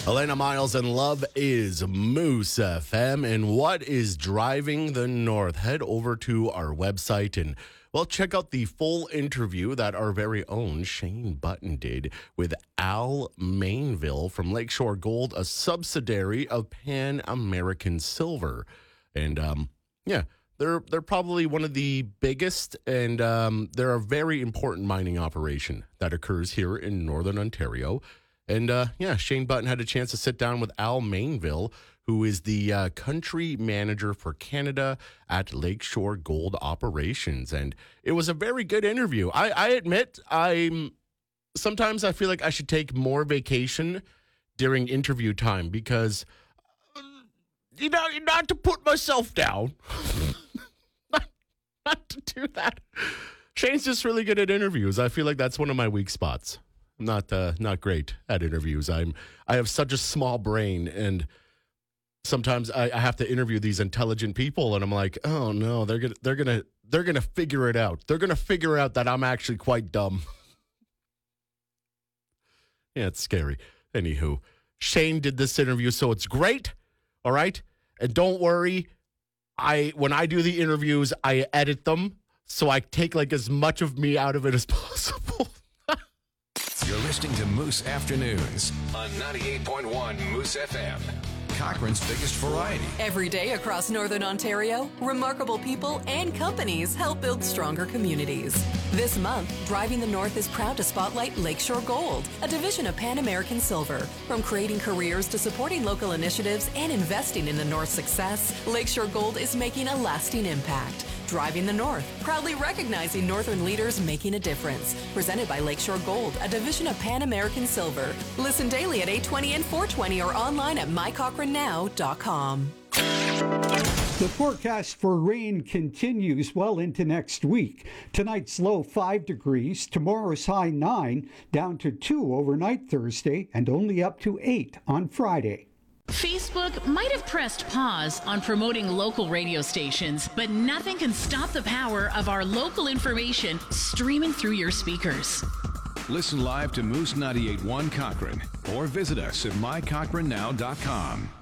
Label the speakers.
Speaker 1: Elena Miles and Love is Moose FM. And what is driving the North? Head over to our website and, well, check out the full interview that our very own Shane Button did with Al Mainville from Lakeshore Gold, a subsidiary of Pan American Silver. And, they're probably one of the biggest, and they're a very important mining operation that occurs here in Northern Ontario. And, Shane Button had a chance to sit down with Al Mainville, who is the country manager for Canada at Lakeshore Gold Operations. And it was a very good interview. I admit, sometimes I feel like I should take more vacation during interview time because, not to put myself down, not to do that. Shane's just really good at interviews. I feel like that's one of my weak spots. Not great at interviews. I have such a small brain, and sometimes I have to interview these intelligent people, and I'm like, oh no, they're gonna figure it out. They're gonna figure out that I'm actually quite dumb. Yeah, it's scary. Anywho, Shane did this interview, so it's great. All right, and don't worry, when I do the interviews, I edit them, so I take like as much of me out of it as possible.
Speaker 2: You're listening to Moose Afternoons on 98.1 Moose FM. Cochrane's biggest variety.
Speaker 3: Every day across Northern Ontario, remarkable people and companies help build stronger communities. This month, Driving the North is proud to spotlight Lakeshore Gold, a division of Pan American Silver. From creating careers to supporting local initiatives and investing in the North's success, Lakeshore Gold is making a lasting impact. Driving the North, proudly recognizing Northern leaders making a difference. Presented by Lakeshore Gold, a division of Pan American Silver. Listen daily at 8:20 and 4:20 or online at mycochrannenow.com.
Speaker 4: The forecast for rain continues well into next week. Tonight's low 5 degrees, tomorrow's high 9, down to 2 overnight Thursday, and only up to 8 on Friday.
Speaker 5: Facebook might have pressed pause on promoting local radio stations, but nothing can stop the power of our local information streaming through your speakers.
Speaker 2: Listen live to Moose 98.1 Cochrane or visit us at mycochrannenow.com.